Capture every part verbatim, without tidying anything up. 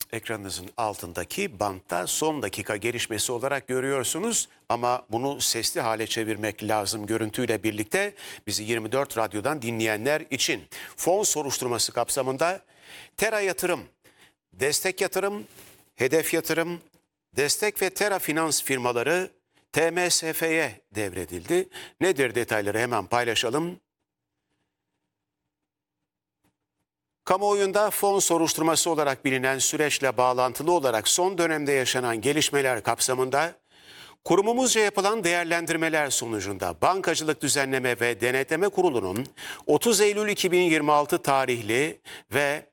Ekranınızın altındaki bantta son dakika gelişmesi olarak görüyorsunuz ama bunu sesli hale çevirmek lazım görüntüyle birlikte. Bizi yirmi dört Radyo'dan dinleyenler için fon soruşturması kapsamında Tera Yatırım, Destek Yatırım, Hedef Yatırım, Destek ve Tera Finans firmaları T M S F'ye devredildi. Nedir detayları hemen paylaşalım. Kamuoyunda fon soruşturması olarak bilinen süreçle bağlantılı olarak son dönemde yaşanan gelişmeler kapsamında kurumumuzca yapılan değerlendirmeler sonucunda Bankacılık Düzenleme ve Denetleme Kurulu'nun otuz Eylül iki bin yirmi altı tarihli ve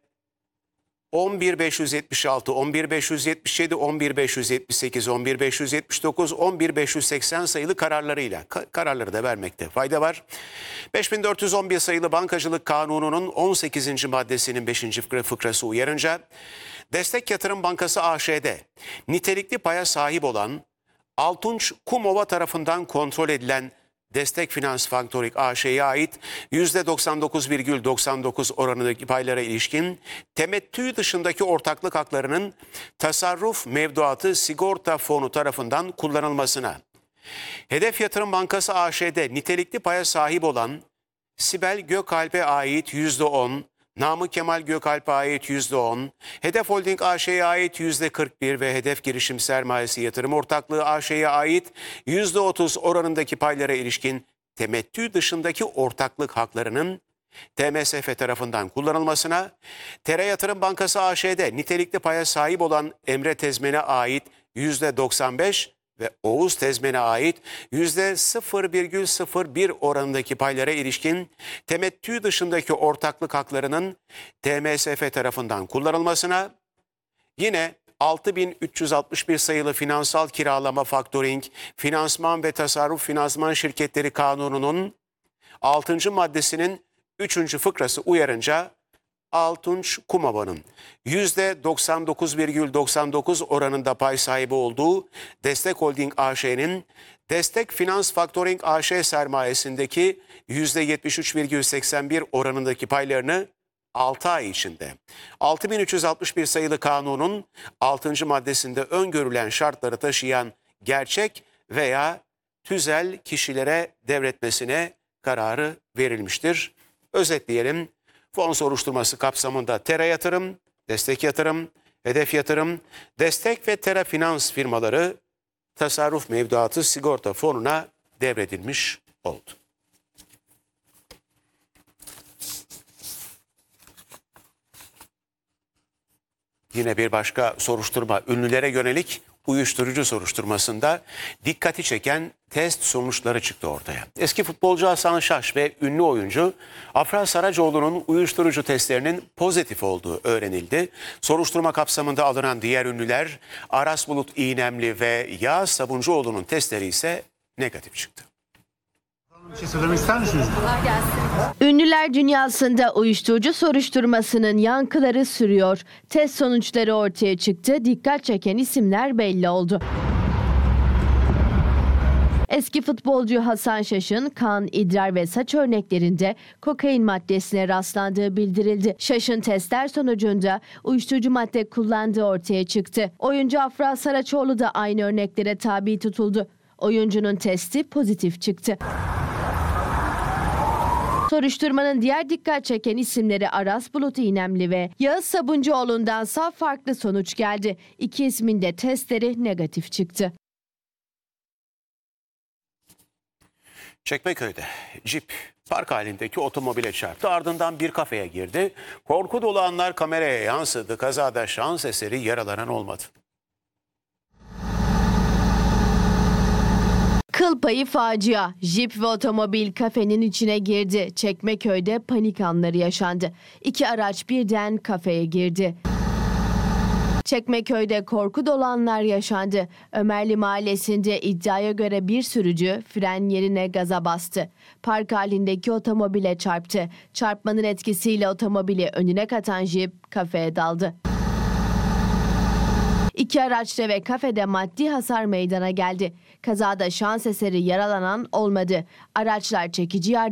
on bir bin beş yüz yetmiş altı, on bir bin beş yüz yetmiş yedi, on bir bin beş yüz yetmiş sekiz, on bir bin beş yüz yetmiş dokuz, on bir bin beş yüz seksen sayılı kararlarıyla ka kararları da vermekte fayda var. beş bin dört yüz on bir sayılı Bankacılık Kanunu'nun on sekizinci maddesinin beşinci fıkrası uyarınca Destek Yatırım Bankası A Ş'de nitelikli paya sahip olan Altunç Kumova tarafından kontrol edilen Destek Finans Faktoring A Ş'ye ait yüzde doksan dokuz virgül doksan dokuz oranındaki paylara ilişkin temettü dışındaki ortaklık haklarının tasarruf mevduatı sigorta fonu tarafından kullanılmasına, Hedef Yatırım Bankası A Ş'de nitelikli paya sahip olan Sibel Gökalp'e ait yüzde on, Namık Kemal Gökalp'e ait yüzde on, Hedef Holding A Ş'ye ait yüzde kırk bir ve Hedef Girişim Sermayesi Yatırım Ortaklığı A Ş'ye ait yüzde otuz oranındaki paylara ilişkin temettü dışındaki ortaklık haklarının T M S F tarafından kullanılmasına, Tera Yatırım Bankası A Ş'de nitelikli paya sahip olan Emre Tezmen'e ait yüzde doksan beş ve Oğuz Tezmen'e ait yüzde sıfır virgül sıfır bir oranındaki paylara ilişkin temettü dışındaki ortaklık haklarının T M S F tarafından kullanılmasına, yine altı bin üç yüz altmış bir sayılı Finansal Kiralama Faktoring, Finansman ve Tasarruf Finansman Şirketleri Kanunu'nun altıncı maddesinin üçüncü fıkrası uyarınca Altunç Kumova'nın yüzde doksan dokuz virgül doksan dokuz oranında pay sahibi olduğu Destek Holding A Ş'nin Destek Finans Faktoring A Ş sermayesindeki yüzde yetmiş üç virgül seksen bir oranındaki paylarını altı ay içinde altı bin üç yüz altmış bir sayılı kanunun altıncı maddesinde öngörülen şartları taşıyan gerçek veya tüzel kişilere devretmesine kararı verilmiştir. Özetleyelim. Fon soruşturması kapsamında Tera Yatırım, Destek Yatırım, Hedef Yatırım, Destek ve Tera Finans firmaları tasarruf mevduatı sigorta fonuna devredilmiş oldu. Yine bir başka soruşturma, ünlülere yönelik uyuşturucu soruşturmasında dikkati çeken test sonuçları çıktı ortaya. Eski futbolcu Hasan Şaş ve ünlü oyuncu Afra Saracoğlu'nun uyuşturucu testlerinin pozitif olduğu öğrenildi. Soruşturma kapsamında alınan diğer ünlüler Aras Bulut İğnemli ve Yağız Sabuncuoğlu'nun testleri ise negatif çıktı. Bir şey söylemek ister misiniz? Ünlüler dünyasında uyuşturucu soruşturmasının yankıları sürüyor. Test sonuçları ortaya çıktı. Dikkat çeken isimler belli oldu. Eski futbolcu Hasan Şaş'ın kan, idrar ve saç örneklerinde kokain maddesine rastlandığı bildirildi. Şaş'ın testler sonucunda uyuşturucu madde kullandığı ortaya çıktı. Oyuncu Afra Saracoğlu da aynı örneklere tabi tutuldu. Oyuncunun testi pozitif çıktı. Soruşturmanın diğer dikkat çeken isimleri Aras Bulut İğnemli ve Yağız Sabuncuoğlu'ndansa farklı sonuç geldi. İki ismin de testleri negatif çıktı. Çekmeköy'de Jeep park halindeki otomobile çarptı. Ardından bir kafeye girdi. Korku dolu anlar kameraya yansıdı. Kazada şans eseri yaralanan olmadı. Kıl payı facia. Jeep ve otomobil kafenin içine girdi. Çekmeköy'de panik anları yaşandı. İki araç birden kafeye girdi. Çekmeköy'de korku dolu anlar yaşandı. Ömerli Mahallesi'nde iddiaya göre bir sürücü fren yerine gaza bastı. Park halindeki otomobile çarptı. Çarpmanın etkisiyle otomobili önüne katan Jeep kafeye daldı. İki araçta ve kafede maddi hasar meydana geldi. Kazada şans eseri yaralanan olmadı. Araçlar çekici yardım